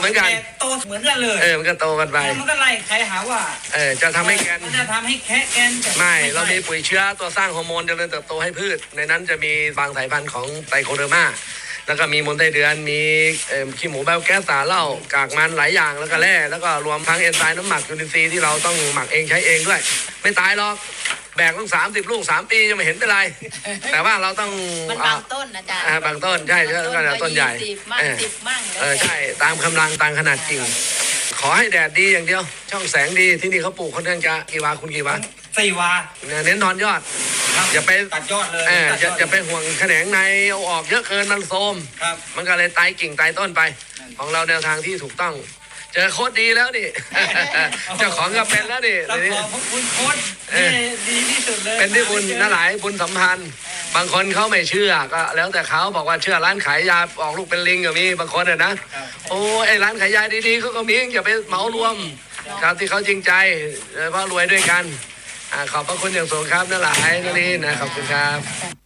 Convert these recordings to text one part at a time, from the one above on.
มือนกันโตเหมือนกันเลยมันก็โตกันไปมันก็ไล่ใครหาว่าจะทำให้แกนจะทำให้แค่แกนไม่เรามีปุ๋ยเชื้อตัวสร้างฮอร์โมนเจริญเติบโตให้พืชในนั้นจะมีบางสายพันธุ์ของไตโคเดอร์มาแล้วก็มีมูลไส้เดือนมีขี้หมูไบโอแก๊สสารเหล้ากากมันหลายอย่างแล้วก็แร่แล้วก็รวมทั้งเอนไซม์น้ำหมักจุลินทรีย์ที่เราต้องหมักเองใช้เองด้วยไม่ตายหรอกแบกต้อง30 ลูก3 ปียังไม่เห็นเป็นไรแต่ว่าเราต้องมันบางต้นอาจารย์บางต้นใช่ก็ต้นใหญ่ใช่ตามกำลังตามขนาดจริงขอให้แดดดีอย่างเดียวช่องแสงดีที่นี่เขาปลูกค่อนข้างจะกี่วาคุณกี่วา 4 วาเน้นถอนยอดอย่าไปตัดยอดเลยอย่าไปห่วงแขนงในเอาออกเยอะเกินมันโทรมมันก็เลยตายกิ่งตายต้นไปของเราแนวทางที่ถูกต้องเจอโค้ดดีแล้วนี่เจ้าของก็เป็นแล้วนี่ขอบคุณโค้ดดีที่สุดเลยเป็นที่บุญนะหลายบุญสัมพันธ์บางคนเขาไม่เชื่อก็แล้วแต่เขาบอกว่าเชื่อร้านขายยาออกลูกเป็นลิงก็มีบางคนนะโอ้ไอ้ร้านขายยาดีๆเขาก็มีอย่าไปเหมารวมครับที่เขาจริงใจเพราะรวยด้วยกันขอบพระคุณอย่างสูงครับนะหลายนี่นะขอบคุณครับ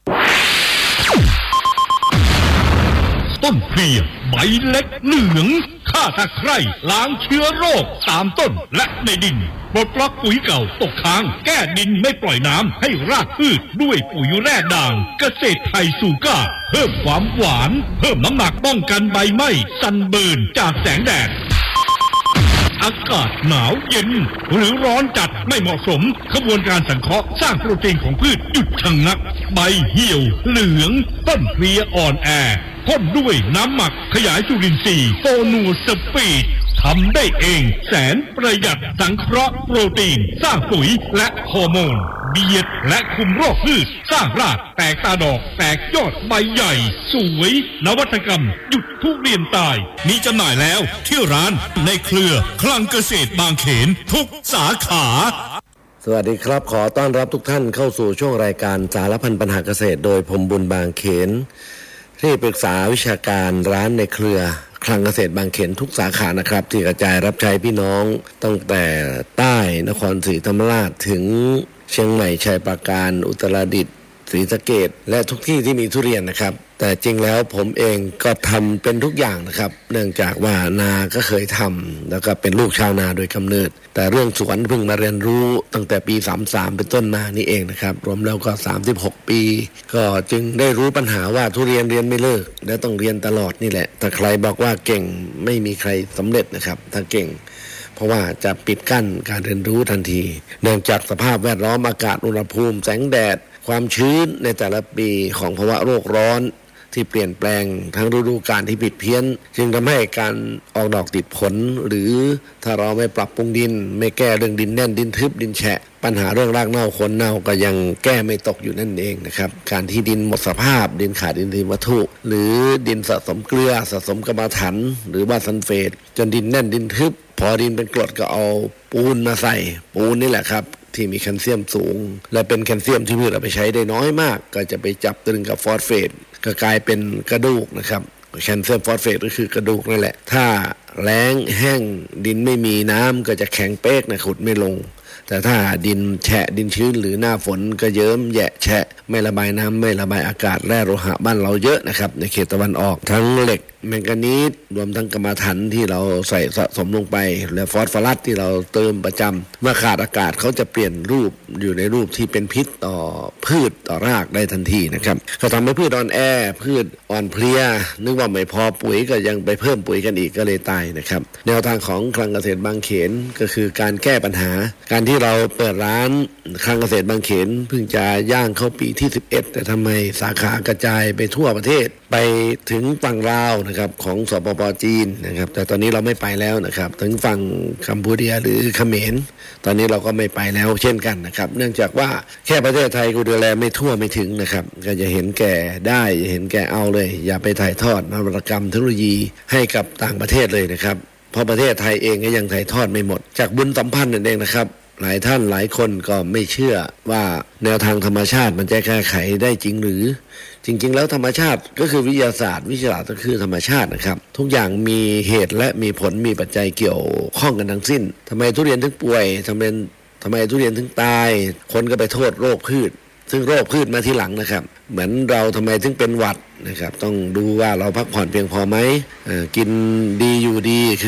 ต้นเพลียใบเล็กเหลืองฆ่าตะไคร่ล้างเชื้อโรคตามต้นและในดินปลดล็อกปุ๋ยเก่าตกค้างแก้ดินไม่ปล่อยน้ำให้รากพืชด้วยปุ๋ยแร่ด่างเกษตรไทยสูก้าเพิ่มความหวานเพิ่มน้ำหนักป้องกันใบไหม้ซันเบิร์นจากแสงแดดอากาศหนาวเย็นหรือร้อนจัดไม่เหมาะสมกระบวนการสังเคราะห์สร้างโปรตีนของพืชหยุดชะงักใบเหี่ยวเหลืองต้นเพลียอ่อนแอพ่นด้วยน้ำหมักขยายจุลินทรีย์โฟนูสปีดทำได้เองแสนประหยัดสังเคราะห์โปรตีนสร้างปุ๋ยและฮอร์โมนเบียดและคุมโรคพืชสร้างรากแตกตาดอกแตกยอดใบใหญ่สวยนวัตกรรมหยุดทุเรียนตายมีจำหน่ายแล้วที่ร้านในเครือคลังเกษตรบางเขนทุกสาขาสวัสดีครับขอต้อนรับทุกท่านเข้าสู่ช่วงรายการสารพันปัญหาเกษตรโดยผมบุญบางเขนที่ปรึกษาวิชาการร้านในเครือคลังเกษตรบางเขนทุกสาขานะครับที่กระจายรับใช้พี่น้องตั้งแต่ใต้นครศรีธรรมราชถึงเชียงใหม่ชัยปราการอุตรดิตถ์ศรีสะเกษและทุกที่ที่มีทุเรียนนะครับแต่จริงแล้วผมเองก็ทำเป็นทุกอย่างนะครับเนื่องจากว่านาก็เคยทำแล้วก็เป็นลูกชาวนาโดยกำเนิดแต่เรื่องสวนเพิ่งมาเรียนรู้ตั้งแต่ปี33เป็นต้นมานี่เองนะครับรวมแล้วก็36ปีก็จึงได้รู้ปัญหาว่าทุเรียนเรียนไม่เลิกและต้องเรียนตลอดนี่แหละแต่ใครบอกว่าเก่งไม่มีใครสำเร็จนะครับถ้าเก่งเพราะว่าจะปิดกั้นการเรียนรู้ทันทีเนื่องจากสภาพแวดล้อมอากาศอุณหภูมิแสงแดดความชื้นในแต่ละปีของภาวะโลกร้อนที่เปลี่ยนแปลงทั้งฤดูกาลที่ผิดเพี้ยนจึงทำให้การออกดอกติดผลหรือถ้าเราไม่ปรับปรุงดินไม่แก้เรื่องดินแน่นดินทึบดินแฉะปัญหาเรื่องรากเน่าโคนเน่าก็ยังแก้ไม่ตกอยู่นั่นเองนะครับการที่ดินหมดสภาพดินขาดอินทรีย์วัตถุหรือดินสะสมเกลือสะสมกรรมฐานหรือว่าซัลเฟตจนดินแน่นดินทึบพอดินเป็นกรดก็เอาปูนมาใส่ปูนนี่แหละครับที่มีแคลเซียมสูงและเป็นแคลเซียมที่พืชเอาไปใช้ได้น้อยมากก็จะไปจับตึงกับฟอสเฟตก็กลายเป็นกระดูกนะครับแคลเซียมฟอสเฟตก็คือกระดูกนั่นแหละถ้าแล้งแห้งดินไม่มีน้ำก็จะแข็งเป๊กนะขุดไม่ลงแต่ถ้าดินแฉะดินชื้นหรือหน้าฝนก็เยิ้มแยะแฉะไม่ระบายน้ำไม่ระบายอากาศแร่โลหะบ้านเราเยอะนะครับในเขตตะวันออกทั้งเหล็กแมงกานีสรวมทั้งกรรมฐานที่เราใส่สะสมลงไปและฟอสฟอรัสที่เราเติมประจำเมื่อขาดอากาศเขาจะเปลี่ยนรูปอยู่ในรูปที่เป็นพิษต่อพืชต่อรากได้ทันทีนะครับก็ทำให้พืชอ่อนแอพืชอ่อนเพลียนึกว่าไม่พอปุ๋ยก็ยังไปเพิ่มปุ๋ยกันอีกก็เลยตายนะครับแนวทางของคลังเกษตรบางเขนก็คือการแก้ปัญหาการที่เราเปิดร้านคลังเกษตรบางเขนเพิ่งจะย่างเข้าปีที่11แต่ทำไมสาขากระจายไปทั่วประเทศไปถึงฝั่งลาวนะครับของสปป.จีนนะครับแต่ตอนนี้เราไม่ไปแล้วนะครับถึงฝั่งกัมพูชาหรือเขมรตอนนี้เราก็ไม่ไปแล้วเช่นกันนะครับเนื่องจากว่าแค่ประเทศไทยกูดูแลไม่ทั่วไม่ถึงนะครับก็จะเห็นแก่ได้เห็นแก่เอาเลยอย่าไปถ่ายทอดนวัตกรรมเทคโนโลยีให้กับต่างประเทศเลยนะครับเพราะประเทศไทยเองก็ยังถ่ายทอดไม่หมดจากบุญสัมพันธ์นั่นเองนะครับหลายท่านหลายคนก็ไม่เชื่อว่าแนวทางธรรมชาติมันจะแก้ไขได้จริงหรือจริงๆแล้วธรรมชาติก็คือวิทยาศาสตร์วิทยาศาสตร์ก็คือธรรมชาตินะครับทุกอย่างมีเหตุและมีผลมีปัจจัยเกี่ยวข้องกันทั้งสิ้นทำไมทุเรียนถึงป่วยทำไมทุเรียนถึงตายคนก็ไปโทษโรคพืชซึ่งโรคพืชมาทีหลังนะครับเหมือนเราทำไมถึงเป็นหวัดนะครับต้องดูว่าเราพักผ่อนเพียงพอไหมกินดีอยู่ดี